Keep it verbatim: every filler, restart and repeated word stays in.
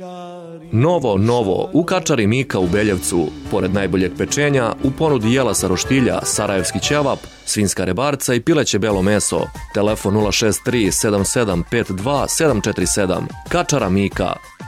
Novo, novo, u Kačari Mika u Beljevcu. Pored najboljeg pečenja, u ponudi jela sa roštilja, sarajevski ćevap, svinjska rebarca i pileće belo meso. Telefon nula šest tri sedam sedam pet dva sedam četiri sedam. Kačara Mika.